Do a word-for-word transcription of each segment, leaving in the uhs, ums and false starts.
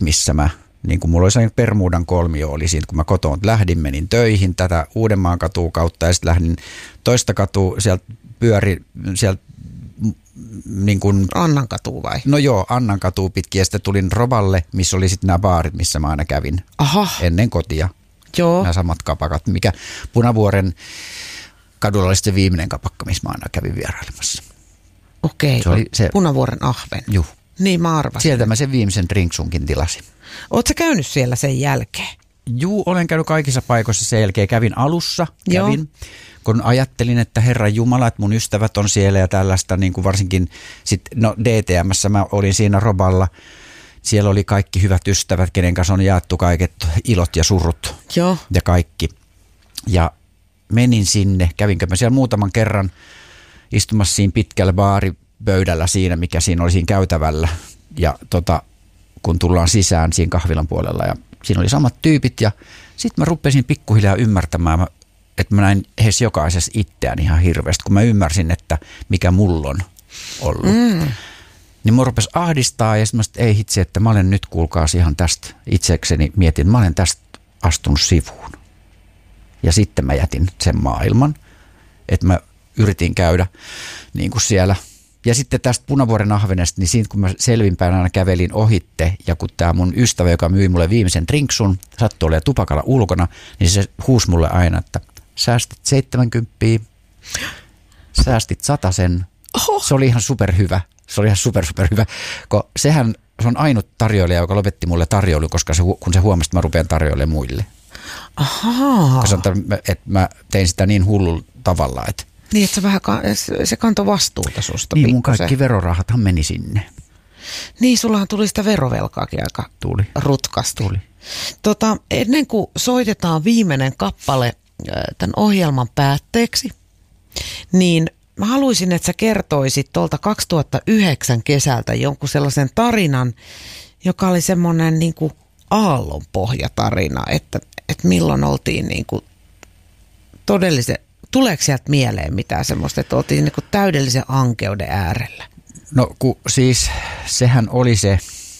missä mä, niin kuin mulla oli sellainen Bermudan kolmio oli siinä, kun mä kotoon lähdin, menin töihin tätä Uudenmaan katua kautta ja sitten lähdin toista katua, sieltä pyöri, sieltä niin kuin, Annan katu vai? No joo, Annan katua pitkin ja sitten tulin Roballe, missä oli sitten nämä baarit, missä mä aina kävin. Aha. Ennen kotia. Joo. Nämä samat kapakat, mikä Punavuoren kadulla oli se viimeinen kapakka, missä mä aina kävin vierailemassa. Okei, se oli se Punavuoren ahven. Juh. Niin mä arvasin. Sieltä mä sen viimeisen drinksunkin tilasin. Ootko sä käynyt siellä sen jälkeen? Juu, olen käynyt kaikissa paikoissa sen jälkeen. Kävin alussa, kävin, Joo. kun ajattelin, että Herran Jumala, että mun ystävät on siellä ja tällaista, niin kuin varsinkin sit, no D T M:ssä mä olin siinä Roballa. Siellä oli kaikki hyvät ystävät, kenen kanssa on jaettu kaiket ilot ja surut Joo. ja kaikki. Ja menin sinne, kävinkö mä siellä muutaman kerran istumassa siinä pitkällä baaripöydällä siinä, mikä siinä oli siinä käytävällä. Ja tota, kun tullaan sisään siinä kahvilan puolella ja siinä oli samat tyypit ja sitten mä rupesin pikkuhiljaa ymmärtämään, että mä näin heissä jokaisessa itseään ihan hirveästi, kun mä ymmärsin, että mikä mulla on ollut. Mm. Niin mä rupesi ahdistaa ja sitten mä sit, ei hitse, että mä olen nyt kuulkaas ihan tästä itsekseni mietin, että mä olen tästä astunut sivuun. Ja sitten mä jätin sen maailman, että mä yritin käydä niin kuin siellä. Ja sitten tästä Punavuoren ahvenesta, niin siitä kun mä selvinpäin aina kävelin ohitte, ja kun tämä mun ystävä, joka myi mulle viimeisen drinksun, sattui olemaan tupakalla ulkona, niin se huusi mulle aina, että säästit seitsemänkymppiä, säästit satasen. Oho. Se oli ihan superhyvä. Se oli ihan super, super hyvä, kun sehän se on ainut tarjoilija, joka lopetti mulle tarjoilu, koska se, kun se huomasi, että mä rupean tarjoilemaan muille. Ahaa. Se on, että mä tein sitä niin hullulla tavalla, että niin, että se vähän se kantoi vastuuta susta. Niin, mun pikkusen. kaikki verorahathan meni sinne. Niin, sullahan tuli sitä verovelkaakin aika tuli. rutkasti. Tuli. Tota, ennen kuin soitetaan viimeinen kappale tämän ohjelman päätteeksi, niin mä haluaisin, että sä kertoisit tuolta kaksituhattayhdeksän kesältä jonkun sellaisen tarinan, joka oli semmoinen niin kuin aallonpohjatarina, että, että milloin oltiin niin kuin todellisen, tuleeko sieltä mieleen mitään semmoista, että oltiin niin kuin täydellisen ankeuden äärellä? No kun siis sehän oli se,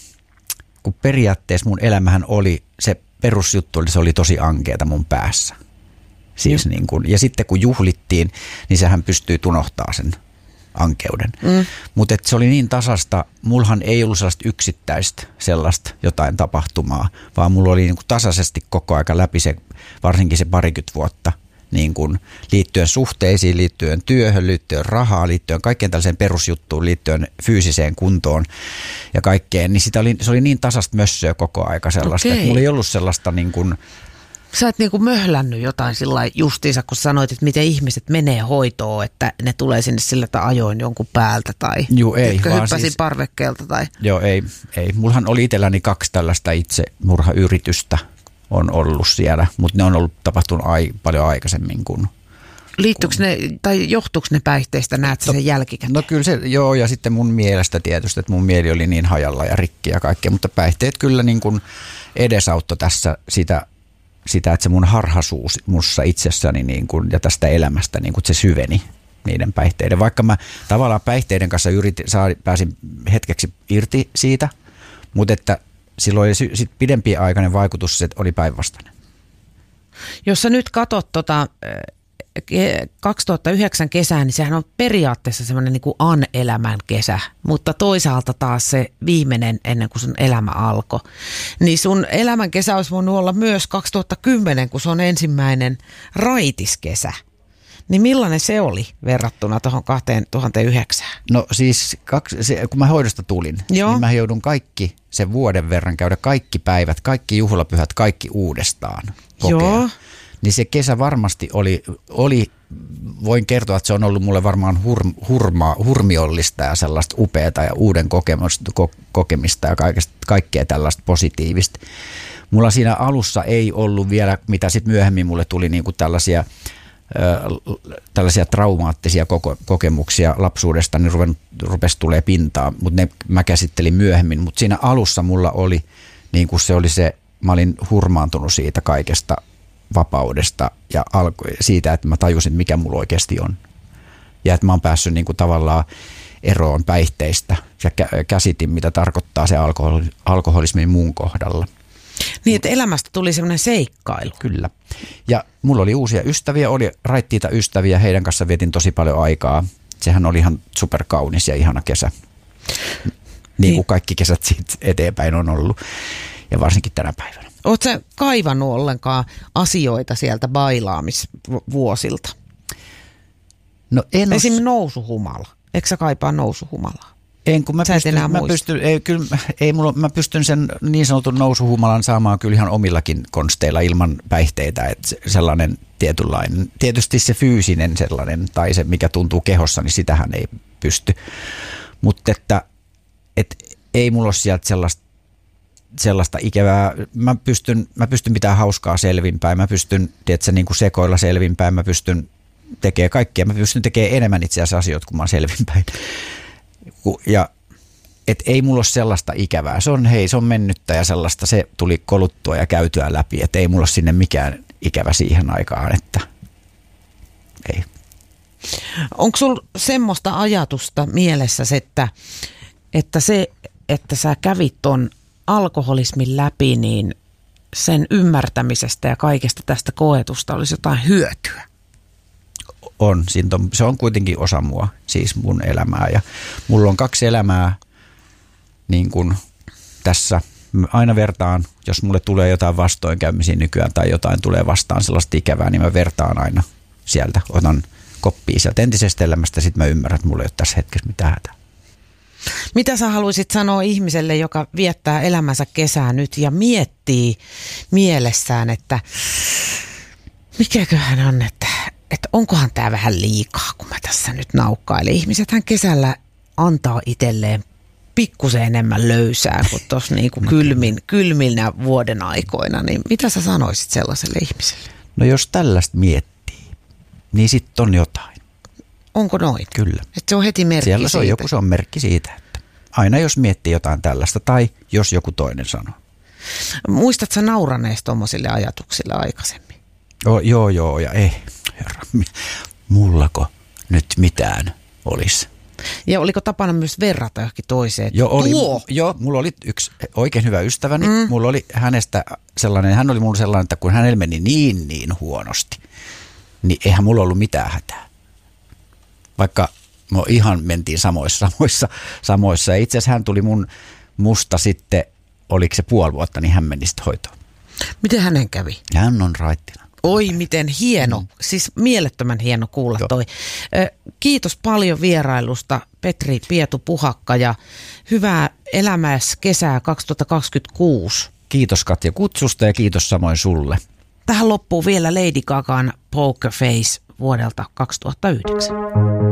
kun periaatteessa mun elämähän oli, se perusjuttu oli, se oli tosi ankeeta mun päässä. Siis niin kun, ja sitten kun juhlittiin, niin sehän pystyy unohtaa sen ankeuden. Mm. Mutta se oli niin tasasta, mullahan ei ollut sellaista yksittäistä sellaista jotain tapahtumaa, vaan mulla oli niin kun tasaisesti koko aika läpi se, varsinkin se parikymmentä vuotta, niin kun liittyen suhteisiin, liittyen työhön, liittyen rahaan, liittyen kaikkeen tällaiseen perusjuttuun, liittyen fyysiseen kuntoon ja kaikkeen, niin sitä oli, se oli niin tasasta mössöä koko aika sellaista, okay. Että mulla ei ollut sellaista niin kuin sä et niinku möhlännyt jotain sillä justiinsa, kun sanoit, että miten ihmiset menee hoitoon, että ne tulee sinne sillä, että ajoin jonkun päältä tai Juu, ei, hyppäsin siis parvekkeelta. Tai joo, ei, ei. Mullahan oli itselläni kaksi tällaista itsemurhayritystä on ollut siellä, mutta ne on ollut tapahtunut ai, paljon aikaisemmin kuin liittyykö ne, tai johtuuko ne päihteistä, näet no, sen jälkikäteen? No kyllä se, joo, ja sitten mun mielestä tietysti, että mun mieli oli niin hajalla ja rikki ja kaikkea, mutta päihteet kyllä niin kuin edesauttoi tässä sitä, sitä, että se mun harhaisuus mussa itsessäni niin kuin, ja tästä elämästä, niin kuin se syveni niiden päihteiden. Vaikka mä tavallaan päihteiden kanssa yritin, saa, pääsin hetkeksi irti siitä, mutta että silloin oli sit pidempi aikainen vaikutus, että oli päinvastainen. Jos sä nyt katot tota kaksituhattayhdeksän kesää, niin sehän on periaatteessa semmoinen niin kuin an-elämän kesä, mutta toisaalta taas se viimeinen ennen kuin sun elämä alkoi. Niin sun elämän kesä olisi voinut olla myös kaksituhattakymmenen, kun se on ensimmäinen raitiskesä. Niin millainen se oli verrattuna tuohon kaksituhattayhdeksän? No siis kaksi, se, kun mä hoidosta tulin, Joo. niin mä joudun kaikki sen vuoden verran käydä kaikki päivät, kaikki juhlapyhät, kaikki uudestaan kokea. Joo. Niin se kesä varmasti oli, oli, voin kertoa, että se on ollut mulle varmaan hur, hurma, hurmiollista ja sellaista upeata ja uuden kokemusta, ko, kokemista ja kaikesta, kaikkea tällaista positiivista. Mulla siinä alussa ei ollut vielä, mitä sitten myöhemmin mulle tuli niinku tällaisia, ö, tällaisia traumaattisia koko, kokemuksia lapsuudesta, niin rupen, rupesi tulee pintaan, mutta ne mä käsittelin myöhemmin. Mutta siinä alussa mulla oli, niin kuin se oli se, mä olin hurmaantunut siitä kaikesta vapaudesta ja alkoi siitä, että mä tajusin, mikä mulla oikeasti on. Ja että mä oon päässyt niin kuin tavallaan eroon päihteistä ja kä- käsitin, mitä tarkoittaa se alkohol- alkoholismi mun kohdalla. Niin, että elämästä tuli semmoinen seikkailu. Kyllä. Ja mulla oli uusia ystäviä, oli raittiita ystäviä, heidän kanssa vietin tosi paljon aikaa. Sehän oli ihan superkaunis ja ihana kesä. Niin, niin kuin kaikki kesät siitä eteenpäin on ollut. Ja varsinkin tänä päivänä. Oletko sä kaivannut ollenkaan asioita sieltä bailaamisvuosilta? No en Esimerkiksi os... nousuhumala. Eikö sä kaipaa nousuhumalaa? En, kun mä sä pystyn, mä pystyn, ei, kyllä, ei mulla, mä pystyn sen niin sanotun nousuhumalan saamaan kyllä ihan omillakin konsteilla ilman päihteitä. Että sellainen tietynlainen, tietysti se fyysinen sellainen tai se mikä tuntuu kehossa, niin sitähän ei pysty. Mutta että et, ei mulla ole sieltä sellaista, sellaista ikävää. Mä pystyn, mä pystyn pitämään hauskaa selvinpäin. Mä pystyn tiedätkö, niin kuin sekoilla selvinpäin. Mä pystyn tekemään kaikkea. Mä pystyn tekemään enemmän itse asiassa asioita, kun mä oon selvinpäin. Ja et ei mulla ole sellaista ikävää. Se on, hei, se on mennyttä ja sellaista, se tuli koluttua ja käytyä läpi. Että ei mulla ole sinne mikään ikävä siihen aikaan, että ei. Onko sulla semmoista ajatusta mielessä, että, että se, että sä kävit ton alkoholismin läpi, niin sen ymmärtämisestä ja kaikesta tästä koetusta olisi jotain hyötyä? On, se on kuitenkin osa mua, siis mun elämää. Ja mulla on kaksi elämää niin kuin tässä. Aina vertaan, jos mulle tulee jotain vastoinkäymisiä nykyään tai jotain tulee vastaan sellaista ikävää, niin mä vertaan aina sieltä. Otan koppia sieltä entisestä elämästä, sitten mä ymmärrän, että mulla ei ole tässä hetkessä mitään hätää. Mitä sä haluaisit sanoa ihmiselle, joka viettää elämänsä kesää nyt ja miettii mielessään, että mikäköhän on, että, että onkohan tämä vähän liikaa, kun mä tässä nyt naukkailen. Ihmisethän kesällä antaa itselleen pikkusen enemmän löysää kuin tuossa niinku kylmin, kylminä vuoden aikoina. Niin mitä sä sanoisit sellaiselle ihmiselle? No jos tällaista miettii, niin sitten on jotain. Onko noin? Kyllä. Että se on heti merkki Siellä se on siitä. joku, se on merkki siitä, että aina jos miettii jotain tällaista tai jos joku toinen sanoo. Muistatko sä nauraneesta tuommoisille ajatuksille aikaisemmin? Oh, joo, joo, ja ei, herra, mullako nyt mitään olisi. Ja oliko tapana myös verrata johonkin toiseen? Joo, oli, Tuo! joo, mulla oli yksi oikein hyvä ystäväni. Mm. Mulla oli hänestä sellainen, hän oli mulla sellainen, että kun hänellä meni niin niin huonosti, niin eihän mulla ollut mitään hätää. Vaikka me ihan mentiin samoissa, samoissa, samoissa. Ja itse asiassa hän tuli mun musta sitten, oliko se puoli vuotta, niin hän meni sitten hoitoon. Miten hänen kävi? Hän on raittina. Oi, miten hieno. Mm. Siis mielettömän hieno kuulla Joo. toi. Kiitos paljon vierailusta, Petri Pietu-Puhakka, ja hyvää elämäs kesää kaksituhattakaksikymmentäkuusi. Kiitos Katja kutsusta ja kiitos samoin sulle. Tähän loppuu vielä Lady Gagan Poker Face vuodelta kaksituhattayhdeksän.